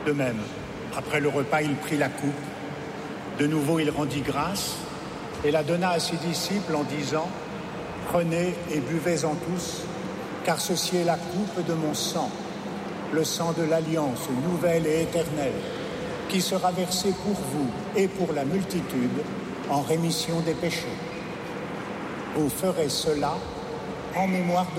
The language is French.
De même, après le repas, il prit la coupe. De nouveau, il rendit grâce et la donna à ses disciples en disant : « Prenez et buvez-en tous, car ceci est la coupe de mon sang, le sang de l'alliance nouvelle et éternelle, qui sera versé pour vous et pour la multitude en rémission des péchés. Vous ferez cela en mémoire de moi. »